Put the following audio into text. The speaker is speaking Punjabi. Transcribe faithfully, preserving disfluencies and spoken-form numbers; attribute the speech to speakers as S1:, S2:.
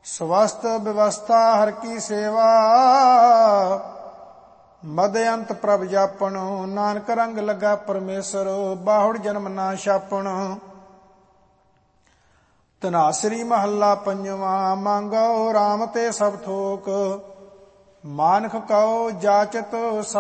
S1: ਸਵਸਤ ਵਿਵਸਥਾ ਹਰ ਕੀ ਸੇਵਾ, ਮਦ ਅੰਤ ਪ੍ਰਭ ਜਾਪਣ। ਨਾਨਕ ਰੰਗ ਲੱਗਾ ਪਰਮੇਸ਼ਰ, ਬਾਹੁੜ ਜਨਮ ਨਾ ਛਾਪਣ। ਧਨਾਸਰੀ ਮਹੱਲਾ ਪੰਜਵਾਂ। ਮੰਗੋ ਰਾਮ ਤੇ ਸਭ ਥੋਕ, ਮਾਨਖ ਕਉ ਜਾਚਤ